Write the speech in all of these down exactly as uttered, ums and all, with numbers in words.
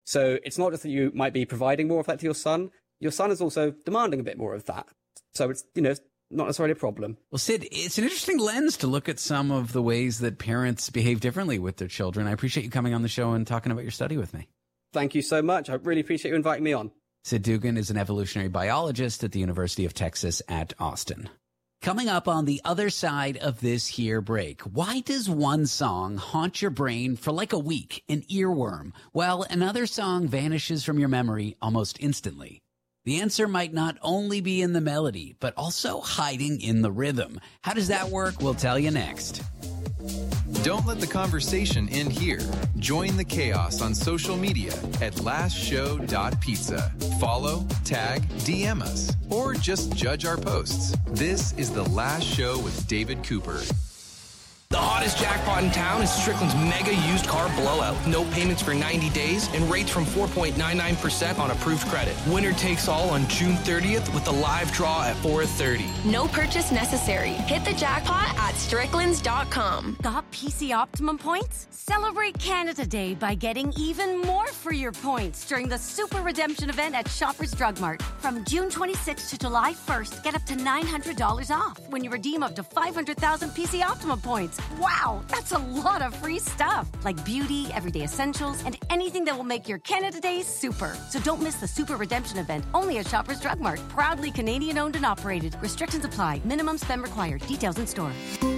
So it's not just that you might be providing more of that to your son. Your son is also demanding a bit more of that. So it's, you know, not necessarily a problem. Well, Sid, it's an interesting lens to look at some of the ways that parents behave differently with their children. I appreciate you coming on the show and talking about your study with me. Thank you so much. I really appreciate you inviting me on. Sid Dugan is an evolutionary biologist at the University of Texas at Austin. Coming up on the other side of this here break, why does one song haunt your brain for like a week, an earworm, while another song vanishes from your memory almost instantly? The answer might not only be in the melody, but also hiding in the rhythm. How does that work? We'll tell you next. Don't let the conversation end here. Join the chaos on social media at last show dot pizza. Follow, tag, D M us, or just judge our posts. This is The Last Show with David Cooper. The hottest jackpot in town is Strickland's mega used car blowout. No payments for ninety days and rates from four point nine nine percent on approved credit. Winner takes all on June thirtieth with a live draw at four thirty. No purchase necessary. Hit the jackpot at stricklands dot com. Got P C Optimum points? Celebrate Canada Day by getting even more for your points during the Super Redemption event at Shoppers Drug Mart. From June twenty-sixth to July first, get up to nine hundred dollars off when you redeem up to five hundred thousand P C Optimum points. Wow, that's a lot of free stuff, like beauty, everyday essentials, and anything that will make your Canada Day super. So don't miss the Super Redemption event, only at Shoppers Drug Mart. Proudly Canadian-owned and operated. Restrictions apply. Minimum spend required. Details in store.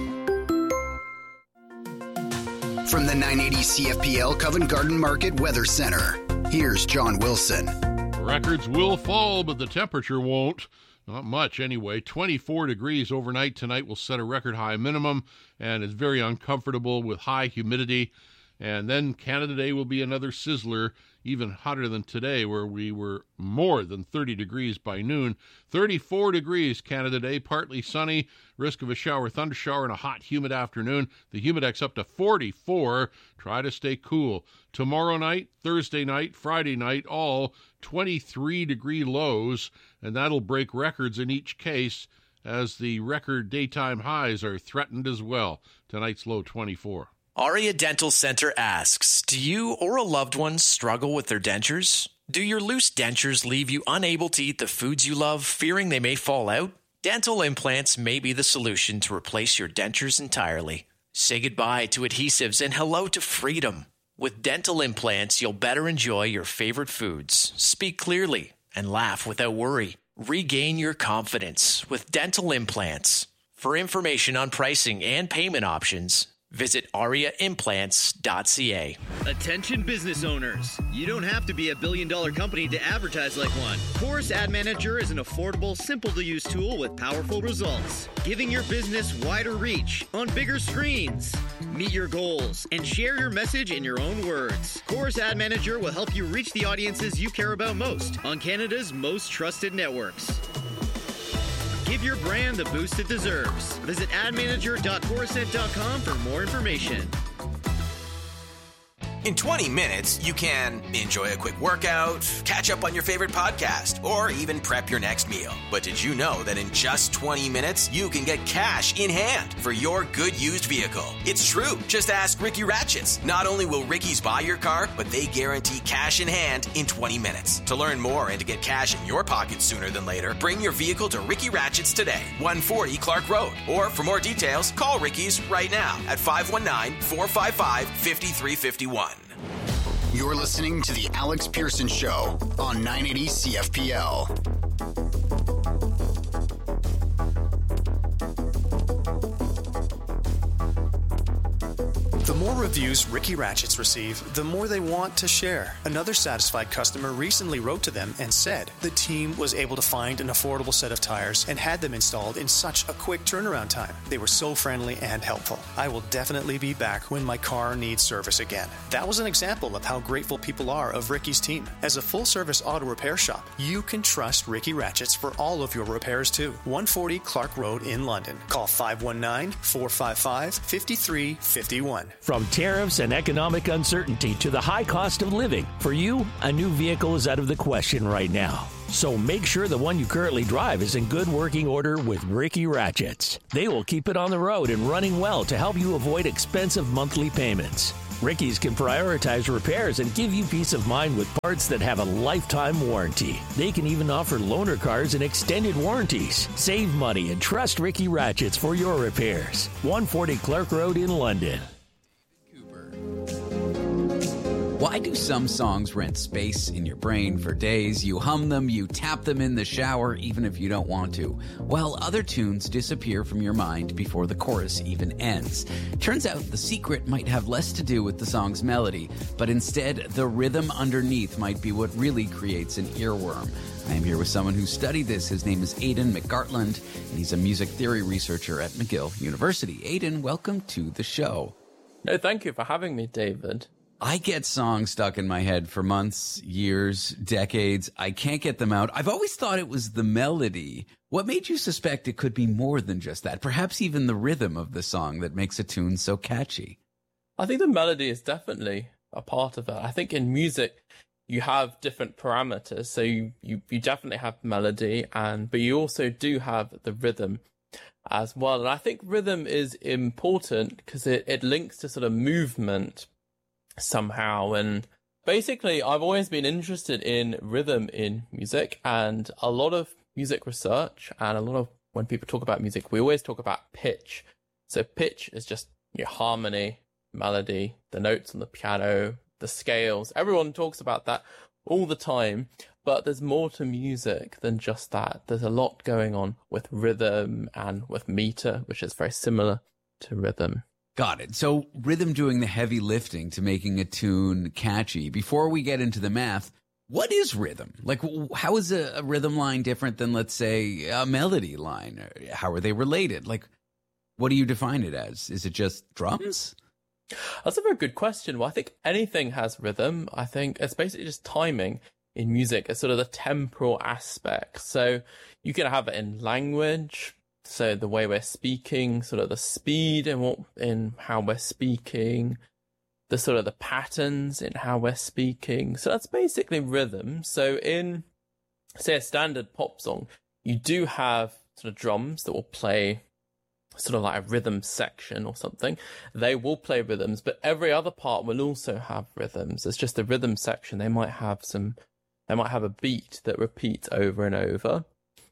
From the nine eighty C F P L Covent Garden Market Weather Center, here's John Wilson. Records will fall, but the temperature won't. Not much, anyway. twenty-four degrees overnight tonight will set a record high minimum, and it's very uncomfortable with high humidity. And then Canada Day will be another sizzler, even hotter than today, where we were more than thirty degrees by noon. thirty-four degrees Canada Day, partly sunny, risk of a shower, thundershower, and a hot, humid afternoon. The Humidex up to forty-four. Try to stay cool. Tomorrow night, Thursday night, Friday night, all twenty-three degree lows, and that'll break records in each case as the record daytime highs are threatened as well. Tonight's low twenty-four. Aria Dental Center asks, do you or a loved one struggle with their dentures? Do your loose dentures leave you unable to eat the foods you love, fearing they may fall out? Dental implants may be the solution to replace your dentures entirely. Say goodbye to adhesives and hello to freedom. With dental implants, you'll better enjoy your favorite foods, speak clearly, and laugh without worry. Regain your confidence with dental implants. For information on pricing and payment options, visit aria implants dot c a. Attention business owners. You don't have to be a billion dollar company to advertise like one. Chorus Ad Manager is an affordable, simple to use tool with powerful results, giving your business wider reach on bigger screens. Meet your goals and share your message in your own words. Chorus Ad Manager will help you reach the audiences you care about most on Canada's most trusted networks. Give your brand the boost it deserves. Visit ad manager dot chorusnet dot com for more information. In twenty minutes, you can enjoy a quick workout, catch up on your favorite podcast, or even prep your next meal. But did you know that in just twenty minutes, you can get cash in hand for your good used vehicle? It's true. Just ask Ricky Ratchets. Not only will Ricky's buy your car, but they guarantee cash in hand in twenty minutes. To learn more and to get cash in your pocket sooner than later, bring your vehicle to Ricky Ratchets today, one forty Clark Road. Or for more details, call Ricky's right now at five one nine, four five five, five three five one. You're listening to The Alex Pearson Show on nine eighty C F P L. The more reviews Ricky Ratchets receive, the more they want to share. Another satisfied customer recently wrote to them and said the team was able to find an affordable set of tires and had them installed in such a quick turnaround time. They were so friendly and helpful. I will definitely be back when my car needs service again. That was an example of how grateful people are of Ricky's team. As a full-service auto repair shop, you can trust Ricky Ratchets for all of your repairs too. one forty Clark Road in London. Call five one nine, four five five, five three five one. From tariffs and economic uncertainty to the high cost of living, for you, a new vehicle is out of the question right now. So make sure the one you currently drive is in good working order with Ricky Ratchets. They will keep it on the road and running well to help you avoid expensive monthly payments. Ricky's can prioritize repairs and give you peace of mind with parts that have a lifetime warranty. They can even offer loaner cars and extended warranties. Save money and trust Ricky Ratchets for your repairs. one forty Clark Road in London. Why do some songs rent space in your brain for days? You hum them, you tap them in the shower, even if you don't want to, while other tunes disappear from your mind before the chorus even ends. Turns out the secret might have less to do with the song's melody, but instead the rhythm underneath might be what really creates an earworm. I am here with someone who studied this. His name is Aidan McGartland, and he's a music theory researcher at McGill University. Aidan, welcome to the show. No, thank you for having me, David. I get songs stuck in my head for months, years, decades. I can't get them out. I've always thought it was the melody. What made you suspect it could be more than just that? Perhaps even the rhythm of the song that makes a tune so catchy. I think the melody is definitely a part of it. I think in music, you have different parameters. So you, you, you definitely have melody, and but you also do have the rhythm as well. And I think rhythm is important because it, it links to sort of movement somehow. And basically, I've always been interested in rhythm in music, and a lot of music research and a lot of when people talk about music, we always talk about pitch. So pitch is just your harmony, melody, the notes on the piano, the scales. Everyone talks about that all the time, but there's more to music than just that. There's a lot going on with rhythm and with meter, which is very similar to rhythm. Got it. So rhythm doing the heavy lifting to making a tune catchy. Before we get into the math, what is rhythm? Like, how is a, a rhythm line different than, let's say, a melody line? How are they related? Like, what do you define it as? Is it just drums? That's a very good question. Well, I think anything has rhythm. I think it's basically just timing in music. It's sort of the temporal aspect. So you can have it in language. So the way we're speaking, sort of the speed and what in how we're speaking, the sort of the patterns in how we're speaking. So that's basically rhythm. So in, say, a standard pop song, you do have sort of drums that will play sort of like a rhythm section or something. They will play rhythms, but every other part will also have rhythms. It's just the rhythm section. They might have some, they might have a beat that repeats over and over.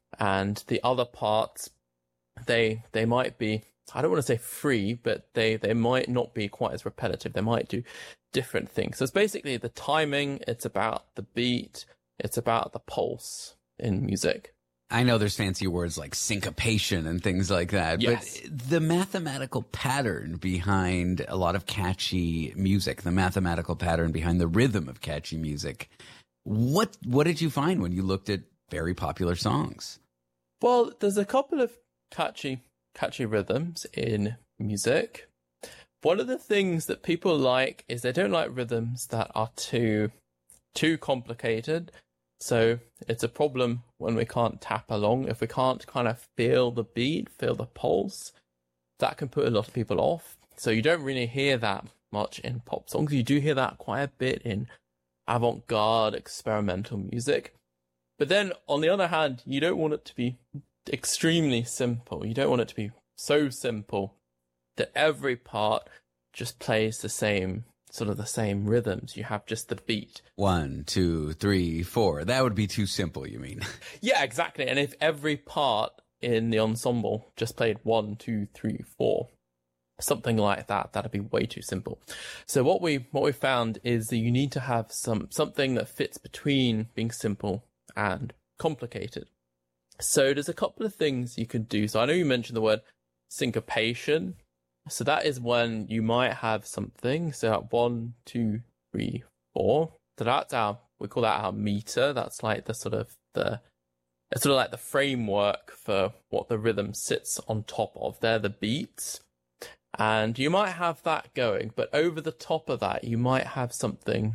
And the other parts, they they might be, I don't want to say free, but they, they might not be quite as repetitive. They might do different things. So it's basically the timing, it's about the beat, it's about the pulse in music. I know there's fancy words like syncopation and things like that, yes. But the mathematical pattern behind a lot of catchy music, the mathematical pattern behind the rhythm of catchy music, what what did you find when you looked at very popular songs? Well, there's a couple of catchy catchy rhythms in music. One of the things that people like is they don't like rhythms that are too too complicated. So it's a problem when we can't tap along. If we can't kind of feel the beat, feel the pulse, that can put a lot of people off. So you don't really hear that much in pop songs. You do hear that quite a bit in avant-garde experimental music. But then on the other hand, you don't want it to be extremely simple. You don't want it to be so simple that every part just plays the same, sort of the same rhythms. You have just the beat. One, two, three, four. That would be too simple, you mean? Yeah, exactly. And if every part in the ensemble just played one, two, three, four, something like that, that'd be way too simple. So what we what we found is that you need to have some something that fits between being simple and complicated. So there's a couple of things you can do. So I know you mentioned the word syncopation. So that is when you might have something. So like one, two, three, four. So that's our, we call that our meter. That's like the sort of the, it's sort of like the framework for what the rhythm sits on top of. They're the beats. And you might have that going, but over the top of that, you might have something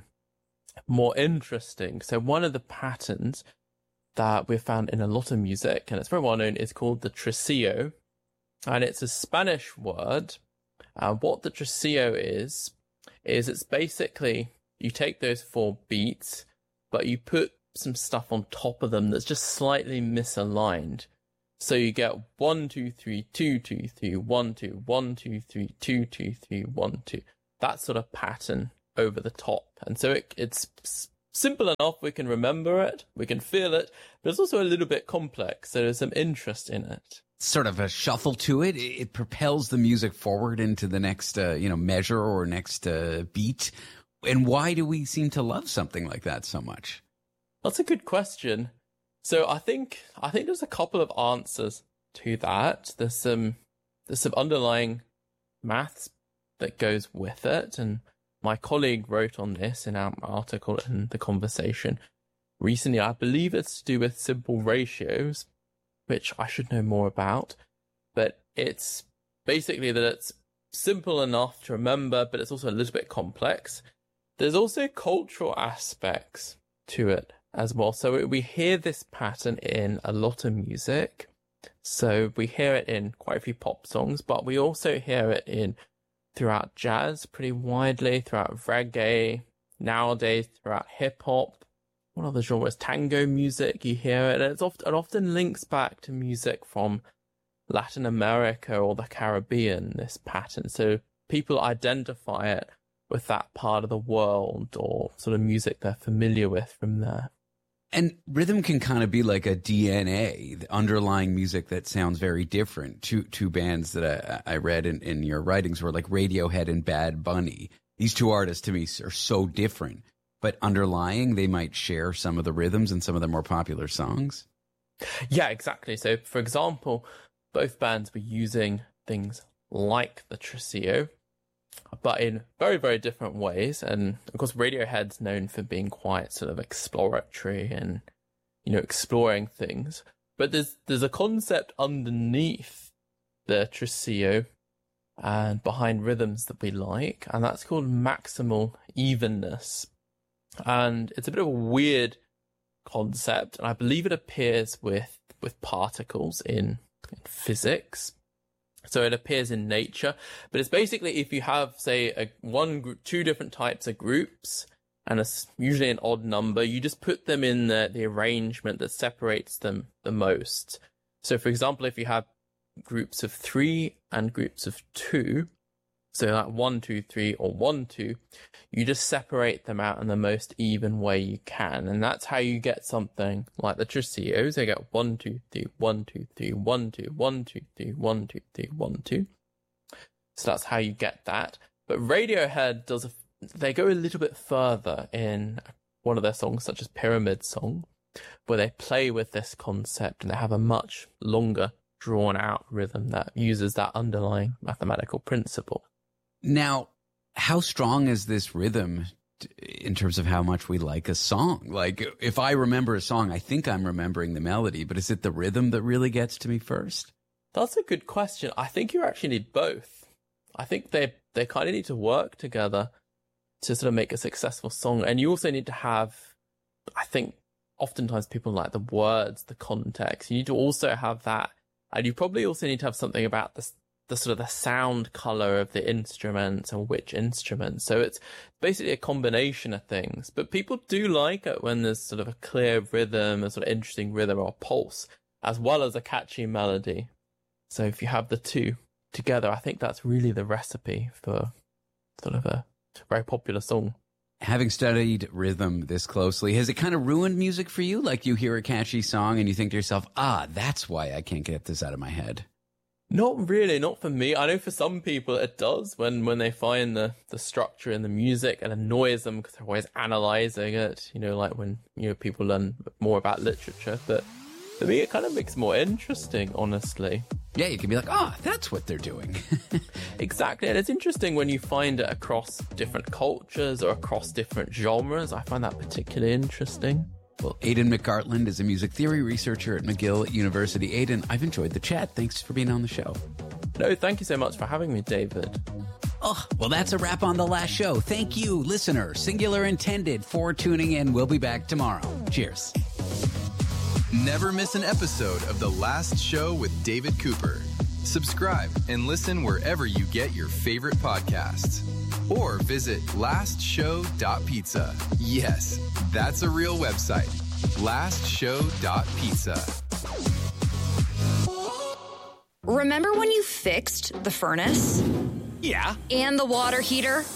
more interesting. So one of the patterns that we've found in a lot of music, and it's very well known, is called the tresillo. And it's a Spanish word. Uh, what the tresillo is, is it's basically, you take those four beats, but you put some stuff on top of them that's just slightly misaligned. So you get one, two, three, two, two, three, one, two, one, two, three, two, two, three, one, two. that sort of pattern over the top. And so it, it's simple enough, we can remember it, we can feel it, but it's also a little bit complex, so there's some interest in it. Sort of a shuffle to it. It propels the music forward into the next, uh, you know, measure or next uh, beat. And why do we seem to love something like that so much? That's a good question. So I think I think there's a couple of answers to that. There's some there's some underlying maths that goes with it, and my colleague wrote on this in our article in The Conversation recently. I believe it's to do with simple ratios, which I should know more about, but it's basically that it's simple enough to remember, but it's also a little bit complex. There's also cultural aspects to it as well. So we hear this pattern in a lot of music. So we hear it in quite a few pop songs, but we also hear it in throughout jazz pretty widely, throughout reggae, nowadays throughout hip hop. What other genres? Tango music, you hear it. And it's often, it often links back to music from Latin America or the Caribbean, this pattern. So people identify it with that part of the world or sort of music they're familiar with from there. And rhythm can kind of be like a D N A, the underlying music that sounds very different. Two two bands that I, I read in, in your writings were like Radiohead and Bad Bunny. These two artists to me are so different, but underlying they might share some of the rhythms and some of the more popular songs. Yeah, exactly. So, for example, both bands were using things like the Tresillo, but in very, very different ways. And of course, Radiohead's known for being quite sort of exploratory and, you know, exploring things. But there's there's a concept underneath the Tresillo and behind rhythms that we like, and that's called maximal evenness. And it's a bit of a weird concept, and I believe it appears with, with particles in, in physics. So it appears in nature, but it's basically if you have, say, a one group, two different types of groups, and it's usually an odd number, you just put them in the, the arrangement that separates them the most. So, for example, if you have groups of three and groups of two, so like one, two, three, or one, two, you just separate them out in the most even way you can. And that's how you get something like the Tresillo. So you get one, two, three, one, two, three, one, two, one, two, three, one, two, three, one, two. So that's how you get that. But Radiohead does, a, they go a little bit further in one of their songs, such as Pyramid Song, where they play with this concept and they have a much longer drawn out rhythm that uses that underlying mathematical principle. Now, how strong is this rhythm in terms of how much we like a song? Like, if I remember a song, I think I'm remembering the melody, but is it the rhythm that really gets to me first? That's a good question. I think you actually need both. I think they, they kind of need to work together to sort of make a successful song. And you also need to have, I think, oftentimes people like the words, the context. You need to also have that. And you probably also need to have something about the, the sort of the sound color of the instruments and which instruments. So it's basically a combination of things. But people do like it when there's sort of a clear rhythm, a sort of interesting rhythm or pulse, as well as a catchy melody. So if you have the two together, I think that's really the recipe for sort of a very popular song. Having studied rhythm this closely, has it kind of ruined music for you? Like you hear a catchy song and you think to yourself, ah, that's why I can't get this out of my head. Not really, not for me. I know for some people it does when, when they find the, the structure in the music and annoys them because they're always analysing it, you know, like when, you know, people learn more about literature. But for me, it kind of makes it more interesting, honestly. Yeah, you can be like, oh, that's what they're doing. Exactly. And it's interesting when you find it across different cultures or across different genres. I find that particularly interesting. Well, Aidan McGartland is a music theory researcher at McGill University. Aidan, I've enjoyed the chat. Thanks for being on the show. No, thank you so much for having me, David. Oh, well, that's a wrap on The Last Show. Thank you, listener, singular intended, for tuning in. We'll be back tomorrow. Cheers. Never miss an episode of The Last Show with David Cooper. Subscribe and listen wherever you get your favorite podcasts. Or visit last show dot pizza. Yes, that's a real website. last show dot pizza. Remember when you fixed the furnace? Yeah. And the water heater?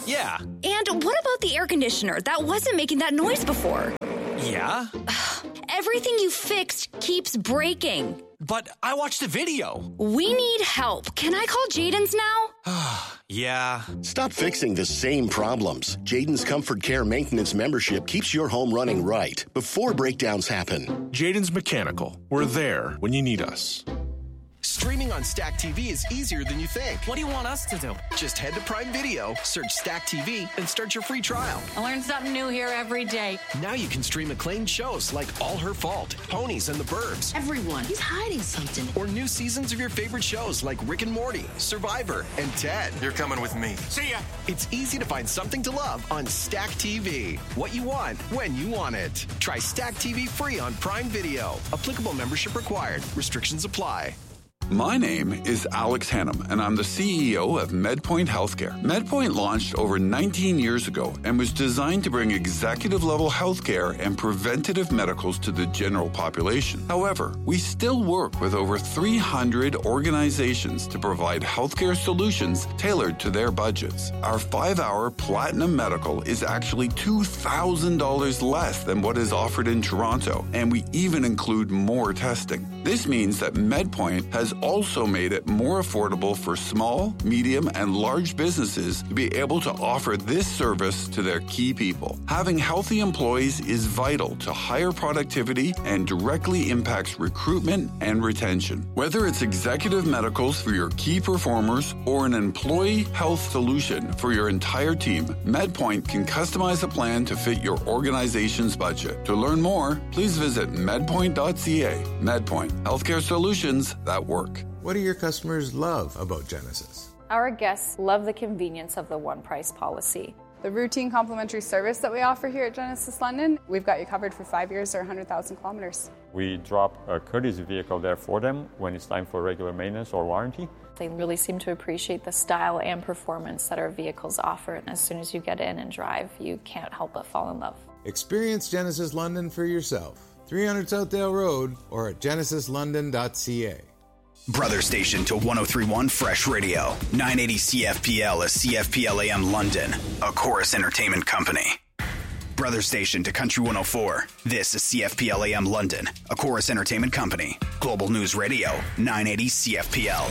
Yeah. And what about the air conditioner? That wasn't making that noise before. Yeah? Everything you fixed keeps breaking. But I watched the video. We need help. Can I call Jaden's now? Yeah. Stop fixing the same problems. Jaden's Comfort Care Maintenance membership keeps your home running right before breakdowns happen. Jaden's Mechanical. We're there when you need us. Streaming on Stack T V is easier than you think. What do you want us to do? Just head to Prime Video, search Stack T V, and start your free trial. I learn something new here every day. Now you can stream acclaimed shows like All Her Fault, Ponies, and the Burbs. Everyone, he's hiding something. Or new seasons of your favorite shows like Rick and Morty, Survivor, and Ted. You're coming with me. See ya! It's easy to find something to love on Stack T V. What you want, when you want it. Try Stack T V free on Prime Video. Applicable membership required. Restrictions apply. My name is Alex Hannum, and I'm the C E O of MedPoint Healthcare. MedPoint launched over nineteen years ago and was designed to bring executive-level healthcare and preventative medicals to the general population. However, we still work with over three hundred organizations to provide healthcare solutions tailored to their budgets. Our five-hour Platinum Medical is actually two thousand dollars less than what is offered in Toronto, and we even include more testing. This means that MedPoint has also made it more affordable for small, medium, and large businesses to be able to offer this service to their key people. Having healthy employees is vital to higher productivity and directly impacts recruitment and retention. Whether it's executive medicals for your key performers or an employee health solution for your entire team, MedPoint can customize a plan to fit your organization's budget. To learn more, please visit medpoint dot c a. MedPoint, healthcare solutions that work. What do your customers love about Genesis? Our guests love the convenience of the one price policy. The routine complimentary service that we offer here at Genesis London, we've got you covered for five years or one hundred thousand kilometers. We drop a courtesy vehicle there for them when it's time for regular maintenance or warranty. They really seem to appreciate the style and performance that our vehicles offer, and as soon as you get in and drive, you can't help but fall in love. Experience Genesis London for yourself. three hundred Southdale Road or at genesis london dot c a. Brother station to one oh three point one Fresh Radio. nine eighty C F P L is C F P L A M London, a Chorus Entertainment company. Brother station to Country one oh four. This is C F P L A M London, a Chorus Entertainment company. Global News Radio, nine eighty C F P L.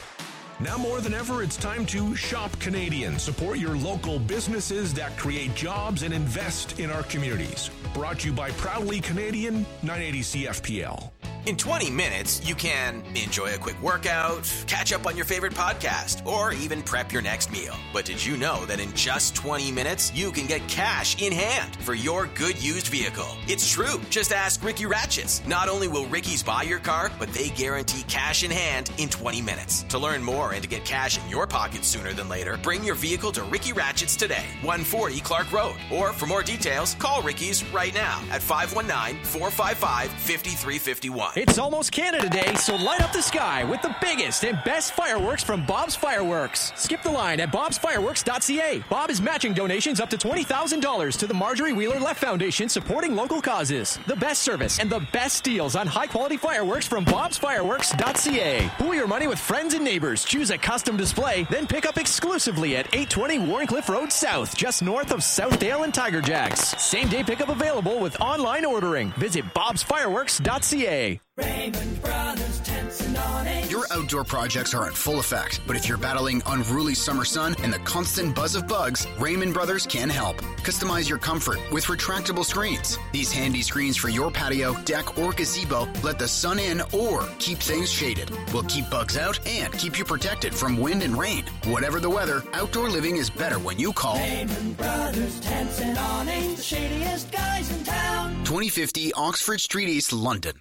Now more than ever, it's time to shop Canadian. Support your local businesses that create jobs and invest in our communities. Brought to you by Proudly Canadian, nine eighty C F P L. In twenty minutes, you can enjoy a quick workout, catch up on your favorite podcast, or even prep your next meal. But did you know that in just twenty minutes, you can get cash in hand for your good used vehicle? It's true. Just ask Ricky Ratchets. Not only will Ricky's buy your car, but they guarantee cash in hand in twenty minutes. To learn more and to get cash in your pocket sooner than later, bring your vehicle to Ricky Ratchets today, one forty Clark Road. Or for more details, call Ricky's right now at five one nine, four five five, five three five one. It's almost Canada Day, so light up the sky with the biggest and best fireworks from Bob's Fireworks. Skip the line at bobs fireworks dot c a. Bob is matching donations up to twenty thousand dollars to the Marjorie Wheeler Left Foundation, supporting local causes. The best service and the best deals on high-quality fireworks from bobs fireworks dot c a. Pool your money with friends and neighbors. Choose a custom display, then pick up exclusively at eight twenty Warrencliffe Road South, just north of Southdale and Tiger Jacks. Same-day pickup available with online ordering. Visit bobs fireworks dot c a. Raymond Brothers Tents and Awnings. Your outdoor projects are in full effect, but if you're battling unruly summer sun and the constant buzz of bugs, Raymond Brothers can help. Customize your comfort with retractable screens. These handy screens for your patio, deck, or gazebo let the sun in or keep things shaded. Will keep bugs out and keep you protected from wind and rain. Whatever the weather, outdoor living is better when you call Raymond Brothers Tents and Awnings, the shadiest guys in town. twenty fifty Oxford Street East, London.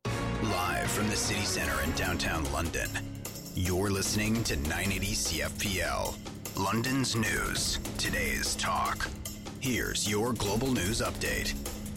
Live from the city center in downtown London, you're listening to nine eighty C F P L, London's news, today's talk. Here's your global news update.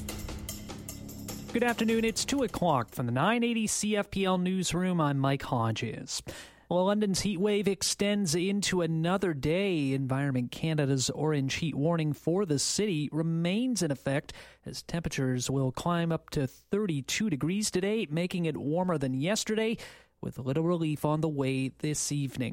Good afternoon, it's two o'clock from the nine eighty C F P L newsroom. I'm Mike Hodges. Well, London's heat wave extends into another day. Environment Canada's orange heat warning for the city remains in effect as temperatures will climb up to thirty-two degrees today, making it warmer than yesterday, with a little relief on the way this evening.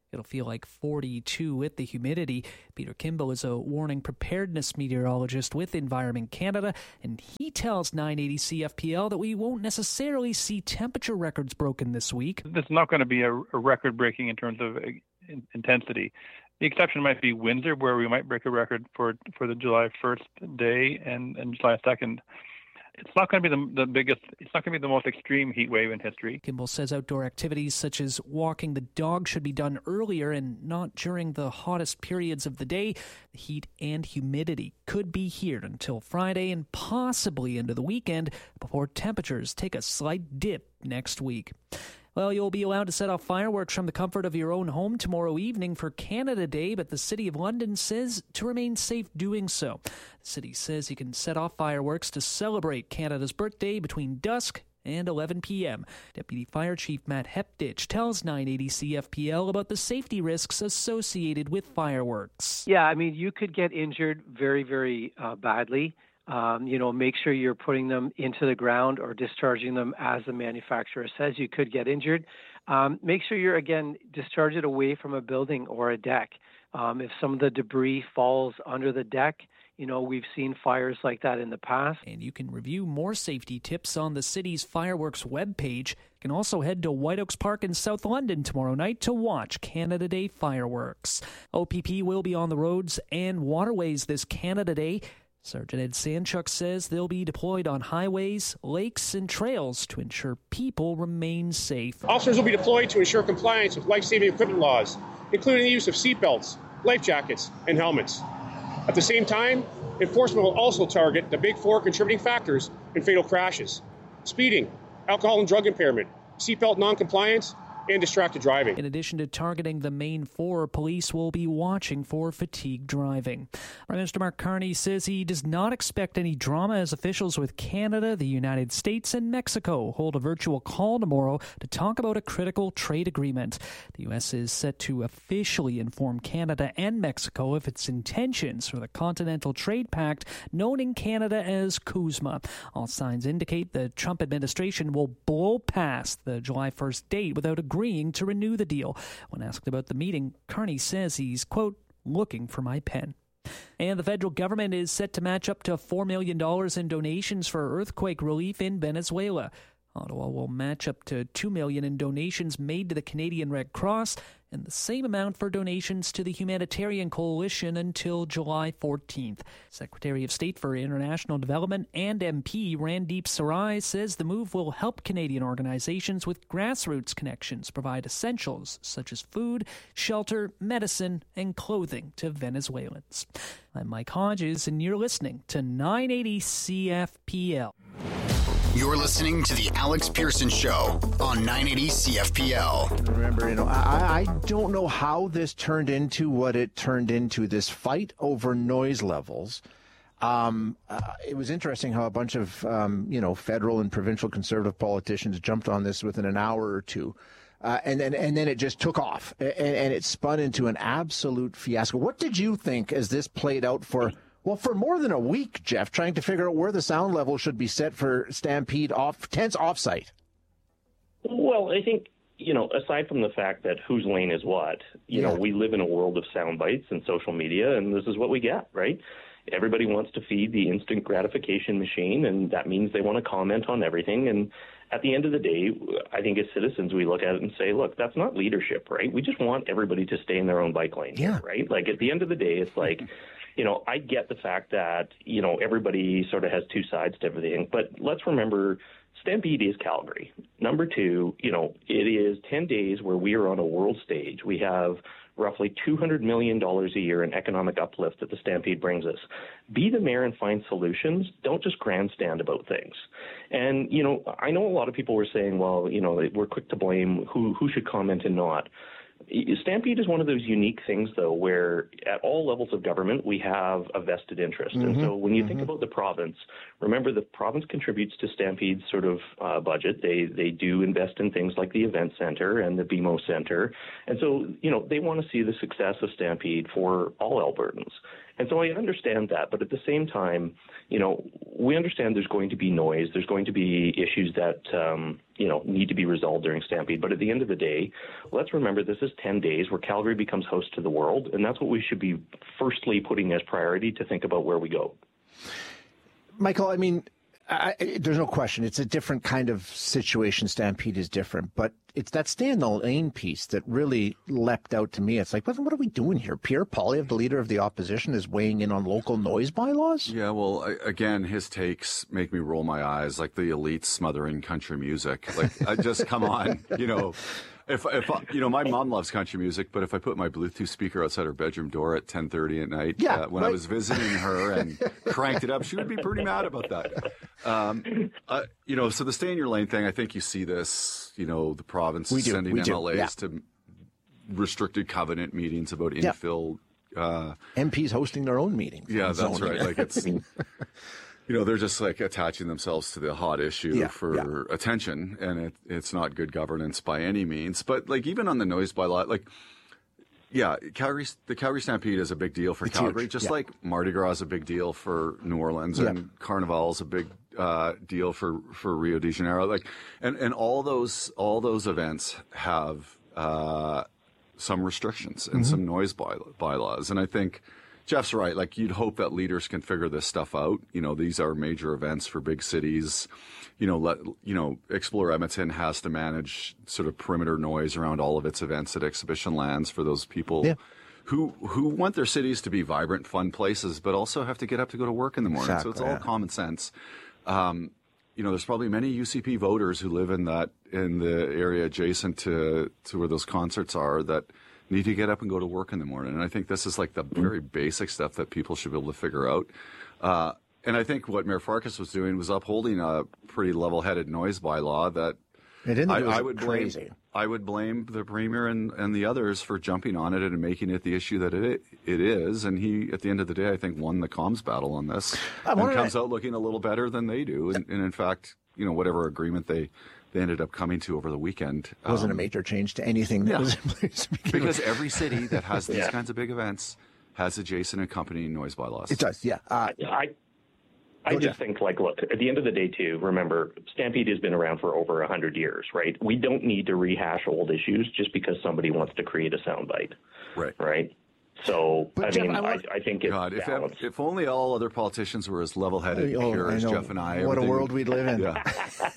It'll feel like forty-two with the humidity. Peter Kimball is a warning preparedness meteorologist with Environment Canada, and he tells nine eighty C F P L that we won't necessarily see temperature records broken this week. It's not going to be a, a record-breaking in terms of uh, in, intensity. The exception might be Windsor, where we might break a record for for the July first day and, and July second. It's not going to be the, the biggest, it's not going to be the most extreme heat wave in history. Kimball says outdoor activities such as walking the dog should be done earlier and not during the hottest periods of the day. The heat and humidity could be here until Friday and possibly into the weekend before temperatures take a slight dip next week. Well, you'll be allowed to set off fireworks from the comfort of your own home tomorrow evening for Canada Day, but the City of London says to remain safe doing so. The city says you can set off fireworks to celebrate Canada's birthday between dusk and eleven p.m. Deputy Fire Chief Matt Hepditch tells nine eighty C F P L about the safety risks associated with fireworks. Yeah, I mean, you could get injured very, very uh, badly. Um, you know, make sure you're putting them into the ground or discharging them as the manufacturer says. You could get injured. Um, make sure you're, again, discharge it away from a building or a deck. Um, if some of the debris falls under the deck, you know, we've seen fires like that in the past. And you can review more safety tips on the city's fireworks webpage. You can also head to White Oaks Park in South London tomorrow night to watch Canada Day fireworks. O P P will be on the roads and waterways this Canada Day. Sergeant Ed Sanchuk says they'll be deployed on highways, lakes, and trails to ensure people remain safe. Officers will be deployed to ensure compliance with life-saving equipment laws, including the use of seatbelts, life jackets, and helmets. At the same time, enforcement will also target the big four contributing factors in fatal crashes: speeding, alcohol and drug impairment, seatbelt noncompliance, and distracted driving. In addition to targeting the main four, police will be watching for fatigue driving. Prime Minister Mark Carney says he does not expect any drama as officials with Canada, the United States, and Mexico hold a virtual call tomorrow to talk about a critical trade agreement. The U S is set to officially inform Canada and Mexico of its intentions for the Continental Trade Pact, known in Canada as CUSMA. All signs indicate the Trump administration will blow past the July first date without agreeing agreeing to renew the deal. When asked about the meeting, Carney says he's, quote, looking for my pen. And the federal government is set to match up to four million dollars in donations for earthquake relief in Venezuela. Ottawa will match up to two million dollars in donations made to the Canadian Red Cross and the same amount for donations to the Humanitarian Coalition until July fourteenth. Secretary of State for International Development and M P Randeep Sarai says the move will help Canadian organizations with grassroots connections provide essentials such as food, shelter, medicine, and clothing to Venezuelans. I'm Mike Hodges, and you're listening to nine eighty C F P L. You're listening to The Alex Pearson Show on nine eighty C F P L. Remember, you know, I, I don't know how this turned into what it turned into, this fight over noise levels. Um, uh, it was interesting how a bunch of, um, you know, federal and provincial conservative politicians jumped on this within an hour or two. Uh, and, and, and then it just took off, and, and it spun into an absolute fiasco. What did you think as this played out for... Well, for more than a week, Jeff, trying to figure out where the sound level should be set for Stampede off, tense offsite? Well, I think, you know, aside from the fact that whose lane is what, you yeah. know, we live in a world of sound bites and social media, and this is what we get, right? Everybody wants to feed the instant gratification machine, and that means they want to comment on everything. And at the end of the day, I think as citizens, we look at it and say, look, that's not leadership, right? We just want everybody to stay in their own bike lane, yeah. right? Like, at the end of the day, it's like... You know, I get the fact that, you know, everybody sort of has two sides to everything, but let's remember Stampede is Calgary. Number two, you know, it is ten days where we are on a world stage. We have roughly two hundred million dollars a year in economic uplift that the Stampede brings us. Be the mayor and find solutions. Don't just grandstand about things. And, you know, I know a lot of people were saying, well, you know, we're quick to blame who, who should comment and not. Stampede is one of those unique things, though, where at all levels of government, we have a vested interest. Mm-hmm. And so when you mm-hmm. think about the province, remember the province contributes to Stampede's sort of uh, budget. They they do invest in things like the Event Center and the B M O Center. And so, you know, they want to see the success of Stampede for all Albertans. And so I understand that. But at the same time, you know, we understand there's going to be noise. There's going to be issues that, um, you know, need to be resolved during Stampede. But at the end of the day, let's remember this is ten days where Calgary becomes host to the world. And that's what we should be firstly putting as priority to think about where we go. Michael, I mean, I, there's no question. It's a different kind of situation. Stampede is different, but it's that stay in the lane piece that really leapt out to me. It's like, what, what are we doing here? Pierre Poilievre, the leader of the opposition, is weighing in on local noise bylaws? Yeah, well, I, again, his takes make me roll my eyes like the elites smothering country music. Like, I just, come on, you know. If, if I, you know, my mom loves country music, but if I put my Bluetooth speaker outside her bedroom door at ten thirty at night, yeah, uh, when right. I was visiting her and cranked it up, she would be pretty mad about that. Um, uh, you know, so the stay in your lane thing, I think you see this, you know, the province we do, sending we M L As yeah. to restricted covenant meetings about yeah. infill. Uh, M Ps hosting their own meetings. Yeah, that's zoning. Right. Like it's... You know, they're just like attaching themselves to the hot issue yeah, for yeah. attention, and it, it's not good governance by any means. But like even on the noise bylaw, like yeah, Calgary, the Calgary Stampede is a big deal for it's Calgary, huge. just yeah. like Mardi Gras is a big deal for New Orleans, yeah. and Carnival is a big uh, deal for, for Rio de Janeiro. Like, and, and all those all those events have uh, some restrictions and mm-hmm. some noise by, bylaws, and I think. Jeff's right. Like, you'd hope that leaders can figure this stuff out. You know, these are major events for big cities. You know, let, you know, Explore Edmonton has to manage sort of perimeter noise around all of its events at exhibition lands for those people yeah. who who want their cities to be vibrant, fun places, but also have to get up to go to work in the morning. Exactly, so it's all yeah. common sense. Um, you know, there's probably many U C P voters who live in that in the area adjacent to to where those concerts are that need to get up and go to work in the morning. And I think this is like the very basic stuff that people should be able to figure out. Uh, and I think what Mayor Farkas was doing was upholding a pretty level-headed noise bylaw that it didn't I, it was I would crazy. blame. I would blame the Premier and, and the others for jumping on it and making it the issue that it it is. And he, at the end of the day, I think won the comms battle on this and comes to... out looking a little better than they do. And, and in fact, you know, whatever agreement they they ended up coming to over the weekend. It wasn't um, a major change to anything that yeah. was in place. Because every city that has these yeah. kinds of big events has adjacent accompanying noise bylaws. It does, yeah. Uh, I I just think, like, look, at the end of the day, too, remember, Stampede has been around for over one hundred years, right? We don't need to rehash old issues just because somebody wants to create a soundbite. Right. Right? So, but I Jeff, mean, I, want... I, I think it's God, if, balanced. if only all other politicians were as level-headed and oh, pure as know. Jeff and I. What a world we'd live in. Yeah.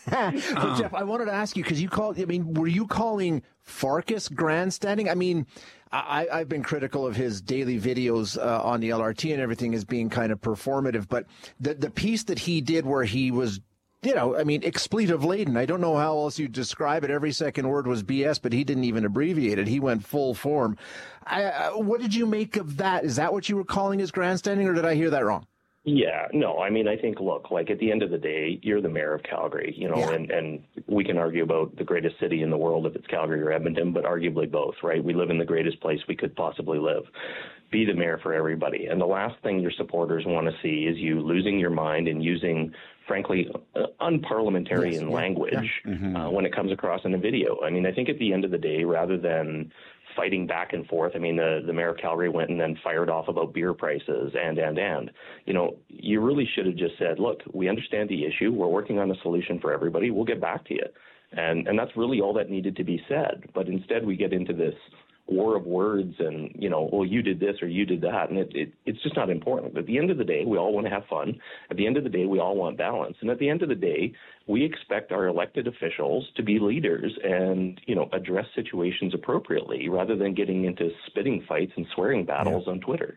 But Jeff, I wanted to ask you, because you called, I mean, were you calling Farkas grandstanding? I mean, I, I've been critical of his daily videos uh, on the L R T and everything as being kind of performative, but the, the piece that he did where he was, you know, I mean, expletive laden. I don't know how else you describe it. Every second word was B S, but he didn't even abbreviate it. He went full form. I, uh, what did you make of that? Is that what you were calling his grandstanding, or did I hear that wrong? Yeah, no, I mean, I think, look, like at the end of the day, you're the mayor of Calgary, you know, yeah. and, and we can argue about the greatest city in the world if it's Calgary or Edmonton, but arguably both, right? We live in the greatest place we could possibly live. Be the mayor for everybody. And the last thing your supporters want to see is you losing your mind and using, frankly, uh, unparliamentarian yes, yeah, language yeah. Mm-hmm. uh, when it comes across in a video. I mean, I think at the end of the day, rather than fighting back and forth. I mean, the, the mayor of Calgary went and then fired off about beer prices and, and, and. You know, you really should have just said, look, we understand the issue. We're working on a solution for everybody. We'll get back to you. And and that's really all that needed to be said. But instead we get into this war of words and, you know, well, you did this or you did that. And it, it it's just not important. At the end of the day, we all want to have fun. At the end of the day, we all want balance. And at the end of the day, we expect our elected officials to be leaders and, you know, address situations appropriately rather than getting into spitting fights and swearing battles yeah. on Twitter.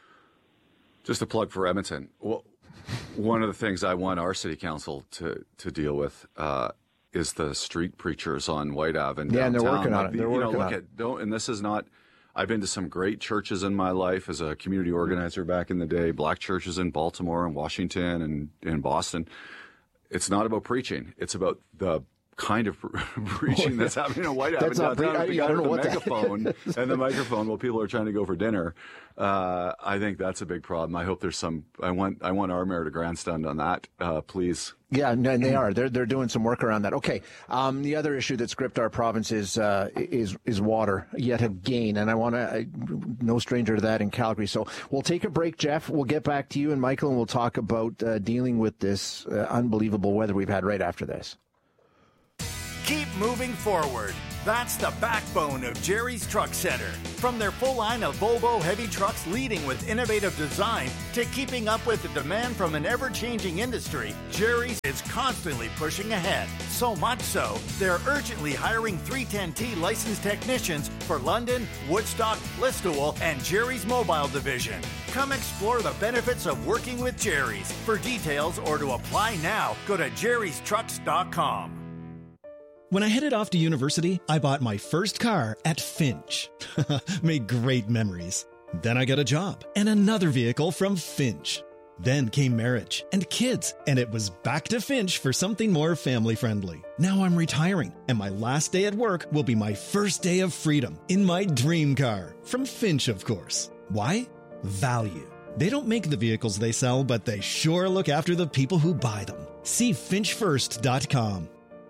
Just a plug for Edmonton. Well, one of the things I want our city council to, to deal with uh, is the street preachers on White Ave and yeah, downtown. and they're working like on it. The, they're you working know, look on at, it. Don't, and this is not. I've been to some great churches in my life as a community organizer back in the day. Black churches in Baltimore and Washington and in Boston. It's not about preaching. It's about the kind of preaching that's happening in White House. Not downtown, pre- if you I, I don't got know what the megaphone that and the microphone while people are trying to go for dinner. Uh, I think that's a big problem. I hope there's some. I want. I want our mayor to grandstand on that, uh, please. Yeah, and they are. They're they're doing some work around that. Okay. Um, the other issue that's gripped our province is uh, is is water yet again, and I want to. No stranger to that in Calgary. So we'll take a break, Jeff. We'll get back to you and Michael, and we'll talk about uh, dealing with this uh, unbelievable weather we've had right after this. Keep moving forward. That's the backbone of Jerry's Truck Center. From their full line of Volvo heavy trucks leading with innovative design to keeping up with the demand from an ever-changing industry, Jerry's is constantly pushing ahead. So much so, they're urgently hiring three ten T licensed technicians for London, Woodstock, Listowel, and Jerry's Mobile Division. Come explore the benefits of working with Jerry's. For details or to apply now, go to jerrys trucks dot com. When I headed off to university, I bought my first car at Finch. Made great memories. Then I got a job and another vehicle from Finch. Then came marriage and kids, and it was back to Finch for something more family-friendly. Now I'm retiring, and my last day at work will be my first day of freedom in my dream car. From Finch, of course. Why? Value. They don't make the vehicles they sell, but they sure look after the people who buy them. See finch first dot com.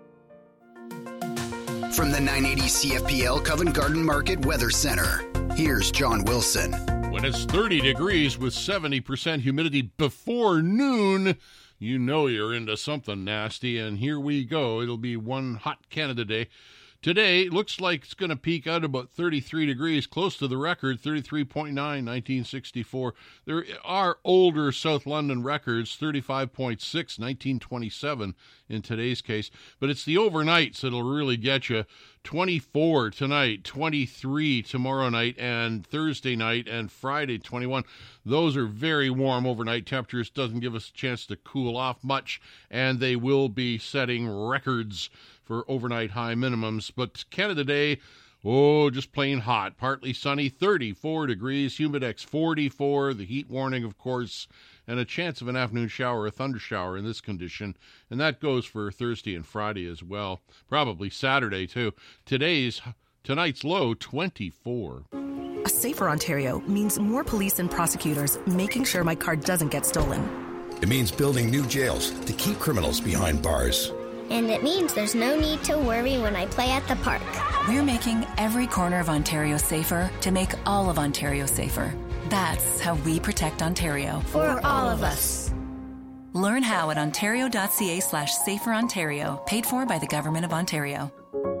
From the nine eighty C F P L Covent Garden Market Weather Center, here's John Wilson. When it's thirty degrees with seventy percent humidity before noon, you know you're into something nasty, and here we go. It'll be one hot Canada day. Today, looks like it's going to peak out about thirty-three degrees, close to the record, thirty-three point nine, nineteen sixty-four. There are older South London records, thirty-five point six, nineteen twenty-seven in today's case. But it's the overnights that'll really get you. twenty-four tonight, twenty-three tomorrow night, and Thursday night, and Friday, twenty-one. Those are very warm overnight temperatures. Doesn't give us a chance to cool off much, and they will be setting records for overnight high minimums. But Canada Day, oh, just plain hot. Partly sunny, thirty-four degrees, humidex forty-four, the heat warning, of course, and a chance of an afternoon shower, a thunder shower in this condition. And that goes for Thursday and Friday as well. Probably Saturday, too. Today's, tonight's low, twenty-four. A safer Ontario means more police and prosecutors making sure my car doesn't get stolen. It means building new jails to keep criminals behind bars. And it means there's no need to worry when I play at the park. We're making every corner of Ontario safer to make all of Ontario safer. That's how we protect Ontario. For all of us. Learn how at ontario.ca slash safer Ontario, paid for by the Government of Ontario.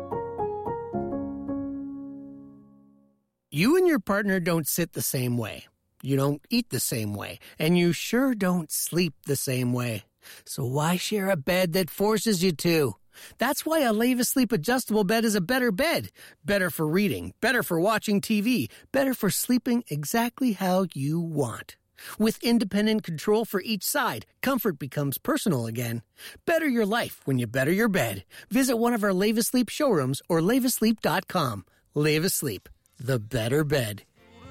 You and your partner don't sit the same way. You don't eat the same way. And you sure don't sleep the same way. So why share a bed that forces you to? That's why a Leva Sleep adjustable bed is a better bed. Better for reading, better for watching T V, better for sleeping exactly how you want. With independent control for each side, comfort becomes personal again. Better your life when you better your bed. Visit one of our Leva Sleep showrooms or leva sleep dot com. Leva Sleep, the better bed.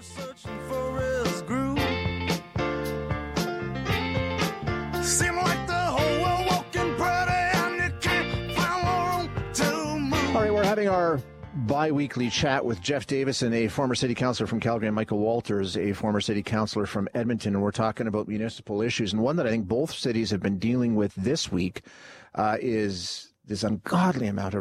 Seem like the whole world walking pretty and you can't find no room to move. All right, we're having our bi-weekly chat with Jeff Davison, a former city councillor from Calgary, and Michael Walters, a former city councillor from Edmonton. And we're talking about municipal issues. And one that I think both cities have been dealing with this week uh, is this ungodly amount of